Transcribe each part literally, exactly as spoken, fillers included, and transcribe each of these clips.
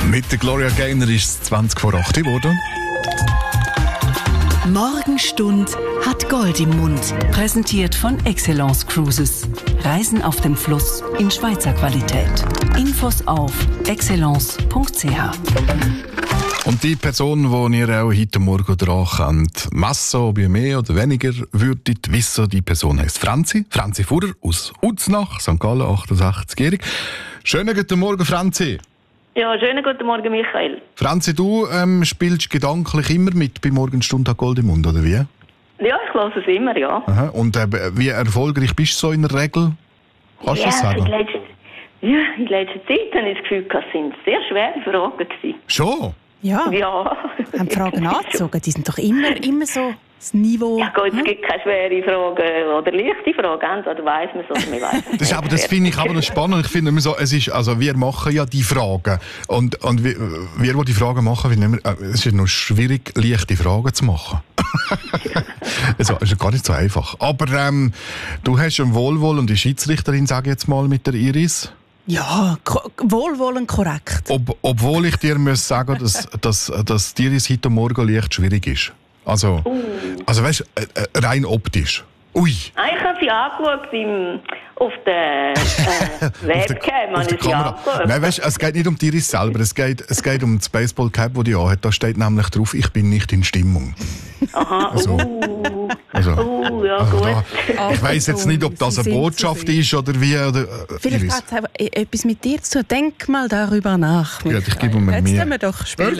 Mit der Gloria Gaynor ist es zwanzig vor acht geworden. Morgenstund hat Gold im Mund. Präsentiert von Excellence Cruises. Reisen auf dem Fluss in Schweizer Qualität. Infos auf excellence punkt c h. Und die Person, die ihr auch heute Morgen dran kennt, messen, ob ihr mehr oder weniger würdet wissen, die Person heisst Franzi. Franzi Fuhrer aus Uznach, Sankt Gallen, achtundsechzigjährig. Schönen guten Morgen, Franzi. Ja, schönen guten Morgen, Michael. Franzi, du ähm, spielst gedanklich immer mit bei Morgenstund hat Gold im Mund, oder wie? Ja, ich höre es immer, ja. Aha. Und äh, wie erfolgreich bist du so in der Regel? Kannst du ja, das sagen? In letzter, ja, in letzter Zeit habe ich das Gefühl, es sind sehr schwere Fragen gewesen. Schon? Ja, Ja. haben die Fragen angezogen. Die sind doch immer, immer so das Niveau. Ja gut, es gibt keine schwere Fragen oder leichte Fragen, entweder weiss man es oder man weiss es Das, aber das finde ich aber noch spannend. Ich finde immer so, es ist, also wir machen ja die Fragen. Und, und wir, wir, die die Fragen machen, wir nehmen, es ist noch schwierig, leichte Fragen zu machen. Also, es ist gar nicht so einfach. Aber ähm, du hast eine wohlwollende Schiedsrichterin, sage ich jetzt mal, mit der Iris. Ja, ko- wohlwollend korrekt. Ob, obwohl ich dir muss sagen, dass, dass, dass die Iris heute Morgen leicht schwierig ist. Also, Uh. also weißt du, rein optisch. Ui. Ah, ich habe sie angeschaut im, auf der äh, Webcam. Auf habe der ich sie Kamera. angeschaut. Nein, weißt, es geht nicht um die Iris selber, es geht, es geht um das Baseball-Cap, das die anhat. Da steht nämlich drauf, ich bin nicht in Stimmung. Aha, Also, uh, also, uh, ja also gut. da, ich weiss jetzt nicht, ob das Sie eine sind Botschaft zu ist oder wie. Oder, äh, Vielleicht Iris. hat es einfach e- etwas mit dir zu tun. Denk mal darüber nach. Ja, ich gebe mir Jetzt Mühe. können wir doch spielen.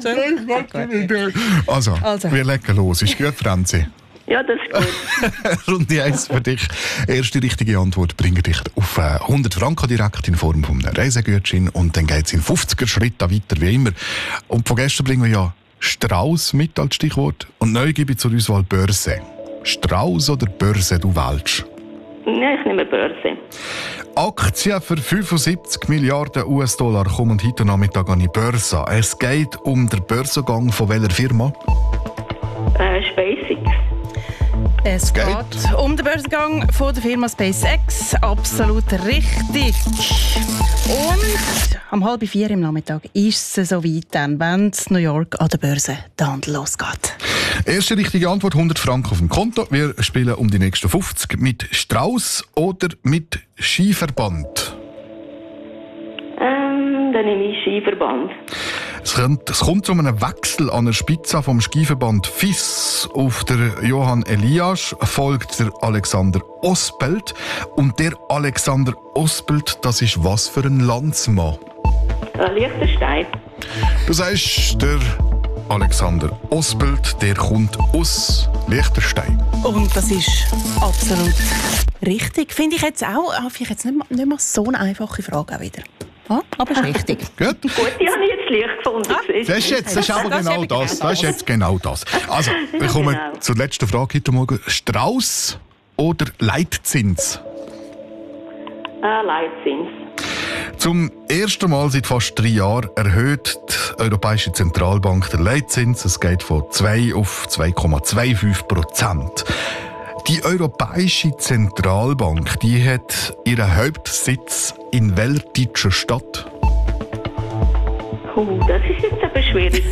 Also, Also. wir legen los. Ist gut, Franzi? Ja, das ist gut. Runde eins für dich. Erste richtige Antwort bringt dich auf äh, hundert Franken direkt in Form von einem Reisegutschein und dann geht es in fünfziger Schritten weiter wie immer. Und von gestern bringen wir ja Strauss mit als Stichwort und neu gebe ich zur Auswahl Börse. Strauss oder Börse, du wählst? Nein, ich nehme Börse. Aktien für fünfundsiebzig Milliarden U S-Dollar kommen heute Nachmittag an die Börse. Es geht um den Börsengang von welcher Firma? Äh, SpaceX. Es geht. Geht. um den Börsengang von der Firma SpaceX. Absolut richtig. Und am halb vier im Nachmittag ist es so weit, dann, wenn es New York an der Börse der Handel losgeht. Erste richtige Antwort, hundert Franken auf dem Konto. Wir spielen um die nächsten fünfzig mit Strauss oder mit Skiverband. Ähm, dann nehme ich Skiverband. Es kommt, es kommt zu einem Wechsel an der Spitze vom Skiverband F I S. Auf der Johann Elias folgt der Alexander Ospelt. Und der Alexander Ospelt, das ist was für ein Landsmann? Äh, Liechtenstein. Du sagst, der Alexander Ospelt, der kommt aus Liechtenstein. Und das ist absolut richtig. Finde ich jetzt auch, ah, vielleicht jetzt nicht mehr, nicht mehr so eine einfache Frage auch wieder. Ah, aber ist richtig. Gut? Gut, die habe ich jetzt leicht gefunden. Ah. Siehst du? Das ist, jetzt, das ist aber Das ist genau eben das. genau Das ist jetzt genau das. Also, wir kommen genau. zur letzten Frage heute Morgen. Strauss oder Leitzins? Äh, Leitzins. Zum ersten Mal seit fast drei Jahren erhöht die Europäische Zentralbank den Leitzins. Es geht von zwei auf zwei Komma fünfundzwanzig Prozent. Die Europäische Zentralbank, die hat ihren Hauptsitz in welcher deutschen Stadt? Uh, das ist jetzt aber schwierig.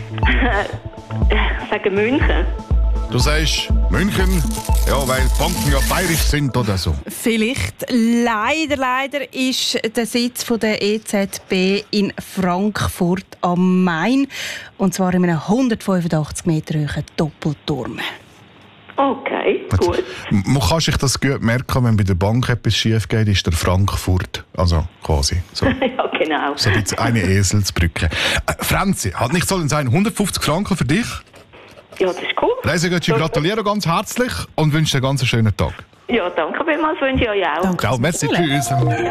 Ich sage München. Du sagst München, ja, weil die Banken ja bayerisch sind oder so. Vielleicht. Leider, leider ist der Sitz von der E Z B in Frankfurt am Main. Und zwar in einem hundertfünfundachtzig Meter hohen Doppelturm. Okay, gut. Man kann sich das gut merken, wenn bei der Bank etwas schief geht, ist der Frankfurt. Also quasi. So, Ja, genau. so ein bisschen eine Eselsbrücke. Äh, Franzi, hat nicht sollen sein hundertfünfzig Franken für dich? Ja, das ist cool. Reisegutschein, ich gratuliere ganz herzlich und wünsche dir einen ganz schönen Tag. Ja, danke vielmals, wünsche ich euch auch. Danke. Ciao, merci, tschüss.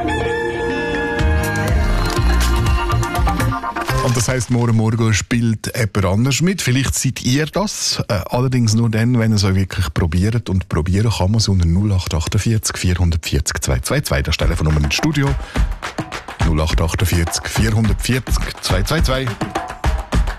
Und das heisst, morgen Morgen spielt jemand anders mit. Vielleicht seid ihr das. Äh, allerdings nur dann, wenn ihr es euch wirklich probiert. Und probieren kann man es unter null acht achtundvierzig vierhundertvierzig zweihundertzweiundzwanzig. Das Telefonnummer ins Studio. null acht achtundvierzig vierhundertvierzig zweihundertzweiundzwanzig.